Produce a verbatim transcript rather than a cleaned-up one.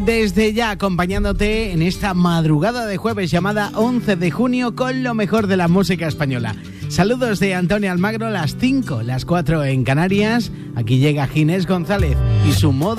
Desde ya acompañándote en esta madrugada de jueves llamada once de junio con lo mejor de la música española. Saludos de Antonio Almagro, las cinco, las cuatro en Canarias. Aquí llega Ginés González y su modo